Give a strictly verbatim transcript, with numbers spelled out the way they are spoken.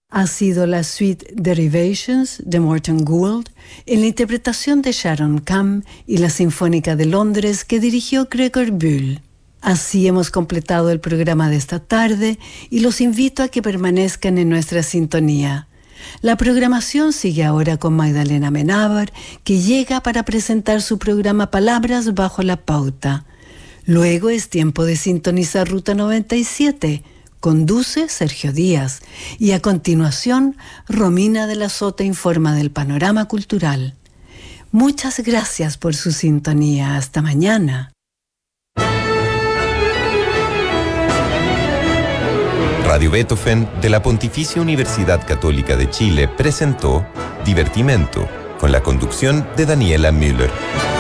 ha sido la suite Derivations de Morton Gould en la interpretación de Sharon Kahn y la Sinfónica de Londres que dirigió Gregor Bühl. Así hemos completado el programa de esta tarde y los invito a que permanezcan en nuestra sintonía. La programación sigue ahora con Magdalena Amenábar, que llega para presentar su programa Palabras bajo la pauta. Luego es tiempo de sintonizar Ruta noventa y siete. Conduce Sergio Díaz. Y a continuación, Romina de la Sota informa del panorama cultural. Muchas gracias por su sintonía. Hasta mañana. Radio Beethoven de la Pontificia Universidad Católica de Chile presentó Divertimento, con la conducción de Daniela Müller.